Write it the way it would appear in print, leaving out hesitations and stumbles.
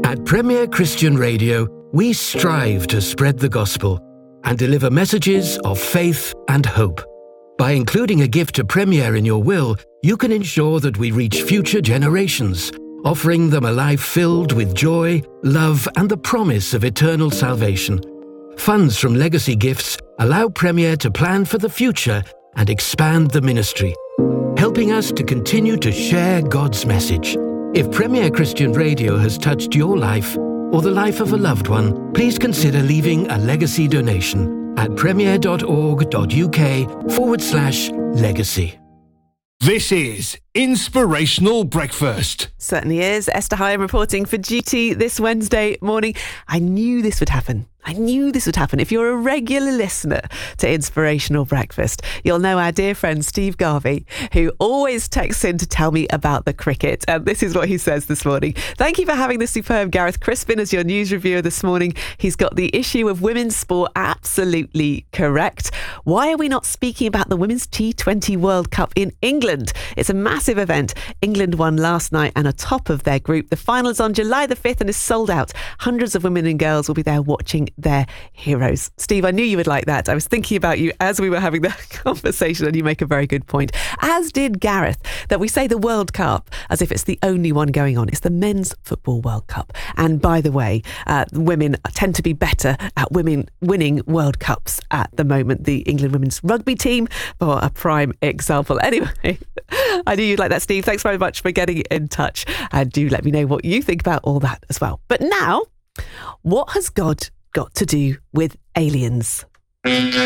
At Premier Christian Radio, we strive to spread the gospel and deliver messages of faith and hope. By including a gift to Premier in your will, you can ensure that we reach future generations, offering them a life filled with joy, love, and the promise of eternal salvation. Funds from legacy gifts allow Premier to plan for the future and expand the ministry, helping us to continue to share God's message. If Premier Christian Radio has touched your life or the life of a loved one, please consider leaving a legacy donation at premier.org.uk/legacy. This is Inspirational Breakfast. Certainly is. Esther Hyam reporting for GT this Wednesday morning. I knew this would happen. If you're a regular listener to Inspirational Breakfast, you'll know our dear friend Steve Garvey, who always texts in to tell me about the cricket. And this is what he says this morning. Thank you for having the superb Gareth Crispin as your news reviewer this morning. He's got the issue of women's sport absolutely correct. Why are we not speaking about the Women's T20 World Cup in England? It's a massive event. England won last night and are top of their group. The final's on July the 5th and is sold out. Hundreds of women and girls will be there watching their heroes. Steve, I knew you would like that. I was thinking about you as we were having the conversation, and you make a very good point. As did Gareth, that we say the World Cup as if it's the only one going on. It's the Men's Football World Cup. And by the way, women tend to be better at winning World Cups at the moment. The England women's rugby team, for a prime example. Anyway, I knew you'd like that, Steve. Thanks very much for getting in touch. And do let me know what you think about all that as well. But now, what has God got to do with aliens?